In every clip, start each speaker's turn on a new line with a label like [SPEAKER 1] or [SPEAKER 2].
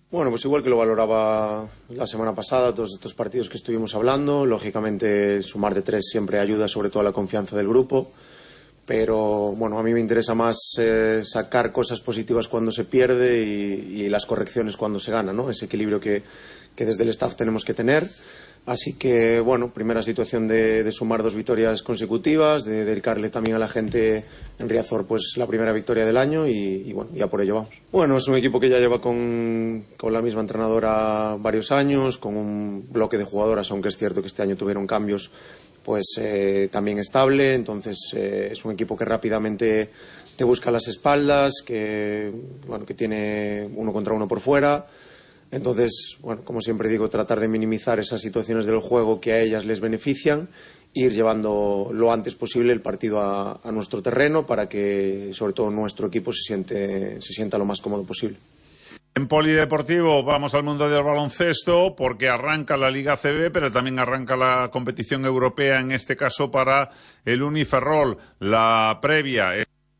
[SPEAKER 1] Bueno, pues igual que lo valoraba la semana pasada, todos estos partidos que estuvimos hablando, lógicamente sumar de 3 siempre ayuda, sobre todo a la confianza del grupo, pero bueno, a mí me interesa más sacar cosas positivas cuando se pierde y las correcciones cuando se gana, ¿no? Ese equilibrio que desde el staff tenemos que tener. Así que, bueno, primera situación de sumar 2 victorias consecutivas, de dedicarle también a la gente en Riazor pues la primera victoria del año y bueno, ya por ello vamos. Bueno, es un equipo que ya lleva con la misma entrenadora varios años, con un bloque de jugadoras, aunque es cierto que este año tuvieron cambios, pues también estable. Entonces es un equipo que rápidamente te busca las espaldas, que tiene 1 contra 1 por fuera. Entonces, bueno, como siempre digo, tratar de minimizar esas situaciones del juego que a ellas les benefician, ir llevando lo antes posible el partido a nuestro terreno para que, sobre todo, nuestro equipo se sienta lo más cómodo posible.
[SPEAKER 2] En polideportivo vamos al mundo del baloncesto porque arranca la Liga ACB, pero también arranca la competición europea, en este caso para el Uniferrol, la previa.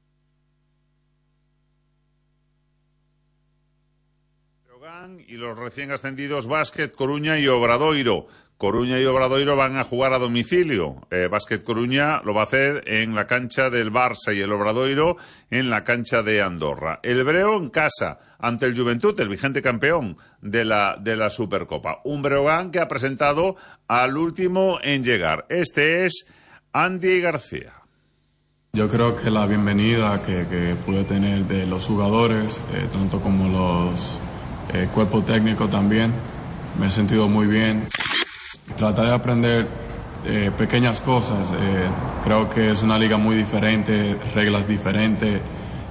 [SPEAKER 2] Y los recién ascendidos Básquet Coruña y Obradoiro. Coruña y Obradoiro van a jugar a domicilio. Básquet Coruña lo va a hacer en la cancha del Barça y el Obradoiro en la cancha de Andorra. El Breo en casa ante el Juventud, el vigente campeón de la Supercopa. Un Breogán que ha presentado al último en llegar. Este es Andy García.
[SPEAKER 3] Yo creo que la bienvenida que pude tener de los jugadores, tanto como los cuerpo técnico también, me he sentido muy bien. Tratar de aprender pequeñas cosas. Creo que es una liga muy diferente, reglas diferentes,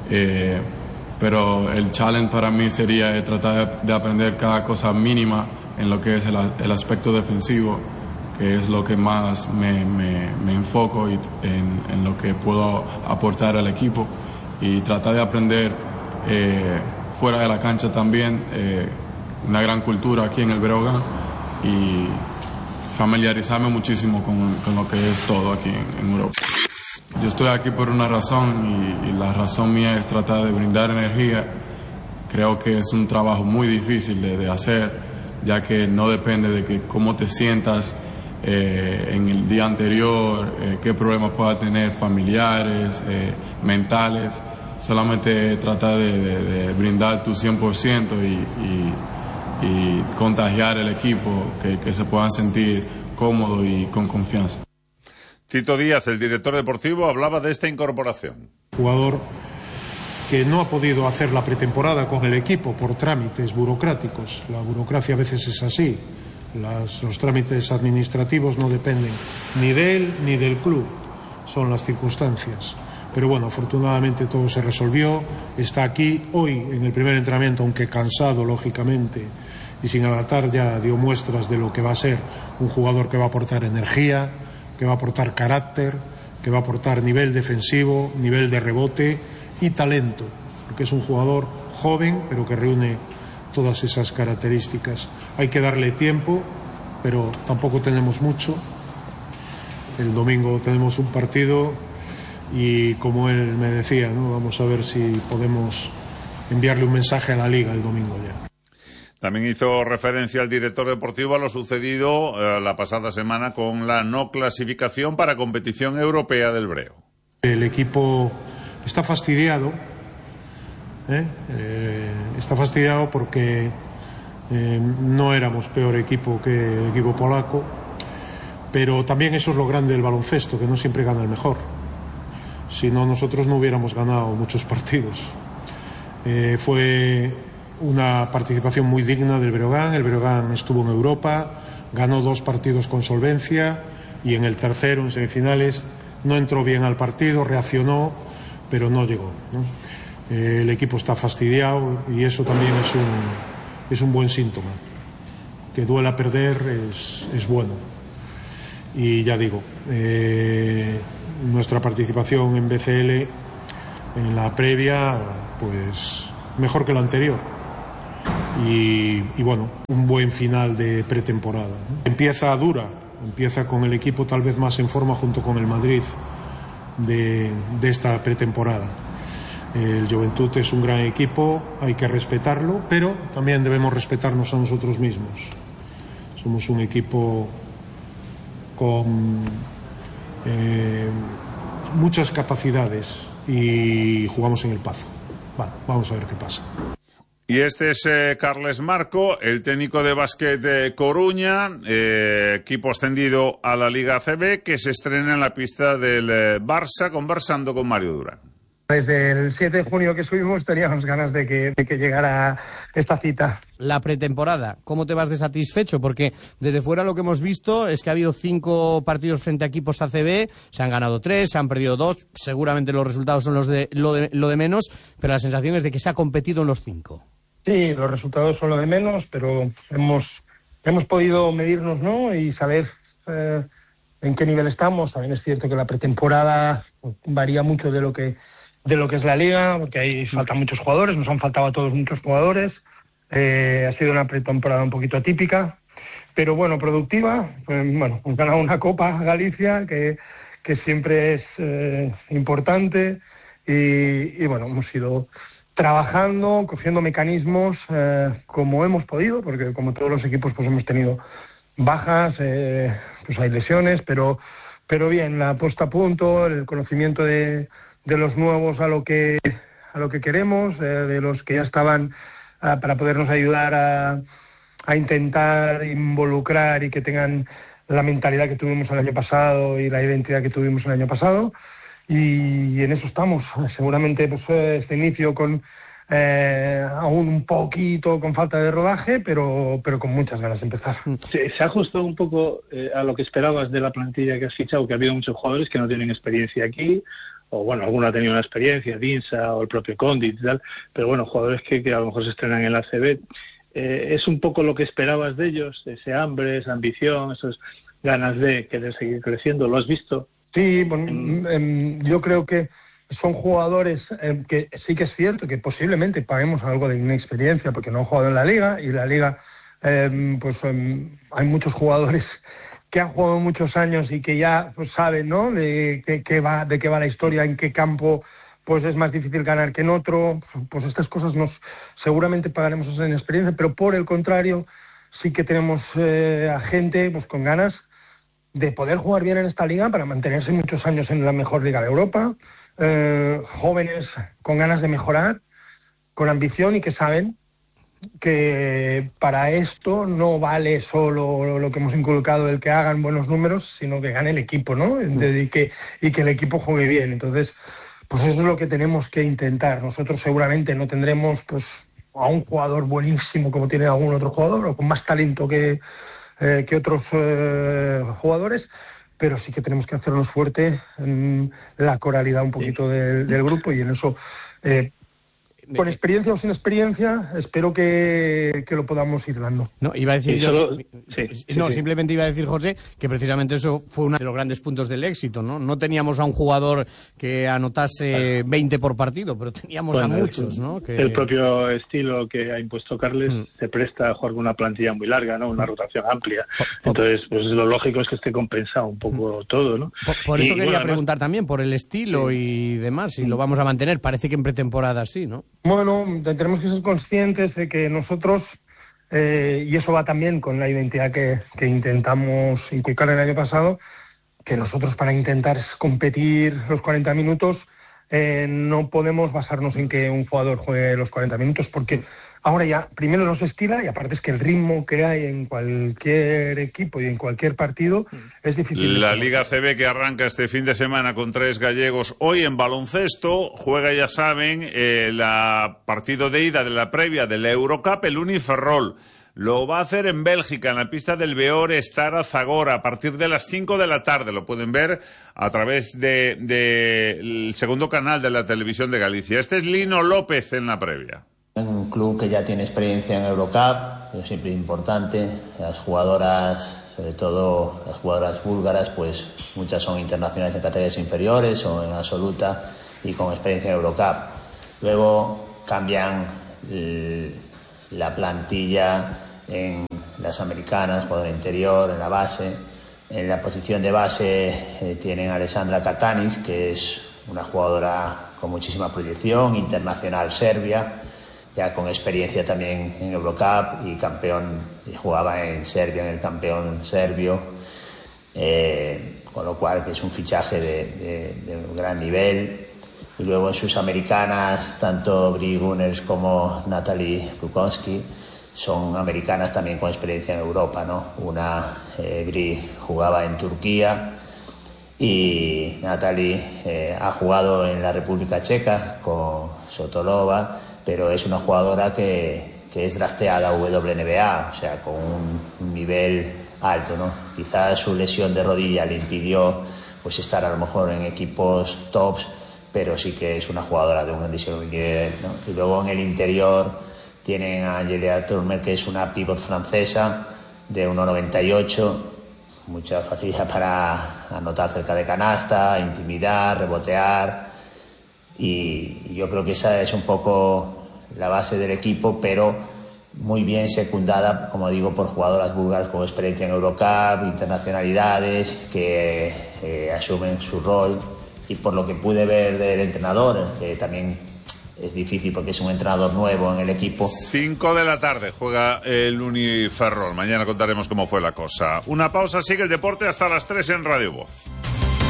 [SPEAKER 3] pero el challenge para mí sería tratar de aprender cada cosa mínima en lo que es el aspecto defensivo, que es lo que más me enfoco y en lo que puedo aportar al equipo, y tratar de aprender fuera de la cancha también, una gran cultura aquí en el Breogán, y familiarizarme muchísimo con lo que es todo aquí en Europa. Yo estoy aquí por una razón y la razón mía es tratar de brindar energía. Creo que es un trabajo muy difícil de hacer, ya que no depende de cómo te sientas en el día anterior, qué problemas puedas tener familiares, mentales. Solamente tratar de brindar tu 100% y contagiar el equipo, que se puedan sentir cómodos y con confianza.
[SPEAKER 2] Tito Díaz, el director deportivo, hablaba de esta incorporación.
[SPEAKER 4] Jugador que no ha podido hacer la pretemporada con el equipo por trámites burocráticos. La burocracia a veces es así. Los trámites administrativos no dependen ni de él ni del club, son las circunstancias. Pero bueno, afortunadamente todo se resolvió. Está aquí hoy en el primer entrenamiento, aunque cansado lógicamente y sin adaptar, ya dio muestras de lo que va a ser un jugador que va a aportar energía, que va a aportar carácter, que va a aportar nivel defensivo, nivel de rebote y talento, porque es un jugador joven pero que reúne todas esas características. Hay que darle tiempo, pero tampoco tenemos mucho. El domingo tenemos un partido y, como él me decía, ¿no?, vamos a ver si podemos enviarle un mensaje a la Liga el domingo ya.
[SPEAKER 2] También hizo referencia el director deportivo a lo sucedido la pasada semana con la no clasificación para competición europea del Breo.
[SPEAKER 4] El equipo está fastidiado, está fastidiado porque no éramos peor equipo que el equipo polaco, pero también eso es lo grande del baloncesto, que no siempre gana el mejor. Si no, nosotros no hubiéramos ganado muchos partidos. Fue una participación muy digna del Breogán. El Breogán estuvo en Europa, ganó 2 partidos con solvencia y en el tercero, en semifinales, no entró bien al partido, reaccionó, pero no llegó, ¿no? El equipo está fastidiado y eso también es un buen síntoma. Que duela perder es bueno. Y ya digo, nuestra participación en BCL en la previa, pues mejor que la anterior. Y bueno, un buen final de pretemporada, ¿no? Empieza dura, empieza con el equipo tal vez más en forma junto con el Madrid de esta pretemporada. El Joventut es un gran equipo, hay que respetarlo, pero también debemos respetarnos a nosotros mismos. Somos un equipo con muchas capacidades y jugamos en el Pazo. Bueno, vamos a ver qué pasa.
[SPEAKER 2] Y este es Carles Marco, el técnico de Básquet Coruña, equipo ascendido a la Liga ACB, que se estrena en la pista del Barça, conversando con Mario Durán.
[SPEAKER 5] Desde el 7 de junio que subimos teníamos ganas de que llegara esta cita.
[SPEAKER 6] La pretemporada, ¿cómo te vas de satisfecho? Porque desde fuera lo que hemos visto es que ha habido 5 partidos frente a equipos ACB, se han ganado 3, se han perdido 2, seguramente los resultados son lo de menos, pero la sensación es de que se ha competido en los 5.
[SPEAKER 5] Sí, los resultados son lo de menos, pero hemos podido medirnos, ¿no? Y saber en qué nivel estamos. También es cierto que la pretemporada varía mucho de lo que es la liga, porque ahí faltan muchos jugadores, nos han faltado a todos muchos jugadores. Ha sido una pretemporada un poquito atípica, pero bueno, productiva. Hemos ganado una Copa Galicia que siempre es importante y bueno, hemos ido trabajando, cogiendo mecanismos como hemos podido, porque como todos los equipos pues hemos tenido bajas, pues hay lesiones, pero bien, la puesta a punto, el conocimiento de los nuevos a lo que queremos, de los que ya estaban para podernos ayudar a intentar involucrar y que tengan la mentalidad que tuvimos el año pasado y la identidad que tuvimos el año pasado. Y en eso estamos. Seguramente pues este inicio con aún un poquito con falta de rodaje, pero con muchas ganas de empezar.
[SPEAKER 7] Se ha ajustado un poco a lo que esperabas de la plantilla que has fichado, que ha habido muchos jugadores que no tienen experiencia aquí, o bueno, alguno ha tenido una experiencia, Dinsa o el propio Condit y tal, pero bueno, jugadores que a lo mejor se estrenan en la ACB. ¿Es un poco lo que esperabas de ellos? Ese hambre, esa ambición, esas ganas de querer seguir creciendo, ¿lo has visto?
[SPEAKER 5] Sí, bueno, yo creo que son jugadores que sí que es cierto que posiblemente paguemos algo de inexperiencia porque no han jugado en la liga, y la liga hay muchos jugadores que han jugado muchos años y que ya pues saben, ¿no?, de qué va la historia, en qué campo pues es más difícil ganar que en otro. Pues estas cosas seguramente pagaremos esa inexperiencia, pero por el contrario sí que tenemos a gente pues con ganas de poder jugar bien en esta liga para mantenerse muchos años en la mejor liga de Europa, jóvenes con ganas de mejorar, con ambición y que saben que para esto no vale solo lo que hemos inculcado, el que hagan buenos números, sino que gane el equipo, ¿no? Y que el equipo juegue bien. Entonces, pues eso es lo que tenemos que intentar. Nosotros seguramente no tendremos pues a un jugador buenísimo como tiene algún otro jugador, o con más talento que otros jugadores, pero sí que tenemos que hacernos fuerte en la coralidad un poquito del grupo, y en eso con experiencia o sin experiencia espero que lo podamos ir dando.
[SPEAKER 6] No, iba a decir simplemente iba a decir, José, que precisamente eso fue uno de los grandes puntos del éxito, ¿no? No teníamos a un jugador que anotase 20 por partido, pero teníamos a muchos, ¿no?
[SPEAKER 7] El propio estilo que ha impuesto Carles se presta a jugar con una plantilla muy larga, ¿no? Una rotación amplia. Entonces, pues lo lógico es que esté compensado un poco todo, ¿no?
[SPEAKER 6] Por eso quería preguntar también, por el estilo y demás, si lo vamos a mantener. Parece que en pretemporada sí, ¿no?
[SPEAKER 5] Bueno, tenemos que ser conscientes de que nosotros, y eso va también con la identidad que intentamos inculcar el año pasado, que nosotros para intentar competir los 40 minutos no podemos basarnos en que un jugador juegue los 40 minutos, porque ahora ya primero no se estila, y aparte es que el ritmo que hay en cualquier equipo y en cualquier partido es difícil.
[SPEAKER 2] La Liga ACB, que arranca este fin de semana con 3 gallegos. Hoy en baloncesto juega, ya saben, la partido de ida de la previa de la Eurocup, el Uniferrol. Lo va a hacer en Bélgica, en la pista del Beor Stara Zagora, a partir de las 5 de la tarde. Lo pueden ver a través del segundo canal de la televisión de Galicia. Este es Lino López en la previa.
[SPEAKER 8] Un club que ya tiene experiencia en Eurocup, es siempre importante. Las jugadoras, sobre todo las jugadoras búlgaras, pues muchas son internacionales en categorías inferiores o en absoluta y con experiencia en Eurocup. Luego cambian la plantilla en las americanas, jugador interior, en la base. En la posición de base tienen a Alessandra Katanis, que es una jugadora con muchísima proyección, internacional Serbia, ya con experiencia también en Eurocup y campeón, y jugaba en Serbia, en el campeón serbio, con lo cual que es un fichaje de un gran nivel. Y luego en sus americanas, tanto Bri Gunners como Natalie Lukowski son americanas también con experiencia en Europa, ¿no? Bri jugaba en Turquía y Natalie ha jugado en la República Checa con Sotolova, pero es una jugadora que es drafteada a WNBA, o sea, con un nivel alto, ¿no? Quizás su lesión de rodilla le impidió pues estar a lo mejor en equipos tops, pero sí que es una jugadora de un grandísimo nivel, ¿no? Y luego en el interior tienen a Angela Turmer, que es una pivot francesa de 1,98, mucha facilidad para anotar cerca de canasta, intimidar, rebotear, y yo creo que esa es un poco la base del equipo, pero muy bien secundada, como digo, por jugadoras búlgaras con experiencia en Eurocup, internacionalidades, que asumen su rol. Y por lo que pude ver del entrenador, que también es difícil porque es un entrenador nuevo en el equipo.
[SPEAKER 2] 5 de la tarde juega el Uniferrol. Mañana contaremos cómo fue la cosa. Una pausa, sigue el deporte hasta las 3 en Radio Voz.